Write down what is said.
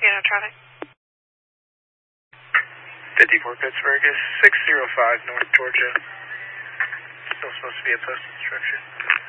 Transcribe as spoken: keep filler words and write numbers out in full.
Tucano traffic. fifty-four Pittsburgh is six zero five North Georgia. Still supposed to be a posted structure.